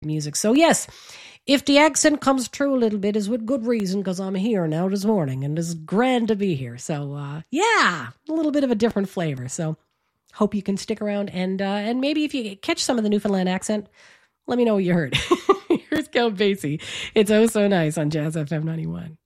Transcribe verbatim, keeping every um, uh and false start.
music. So yes, if the accent comes through a little bit, is with good reason, because I'm here now this morning, and it's grand to be here. So uh, yeah, a little bit of a different flavor. So hope you can stick around, and uh, and maybe if you catch some of the Newfoundland accent, let me know what you heard. Here's Count Basie. It's oh so nice on Jazz F M ninety-one.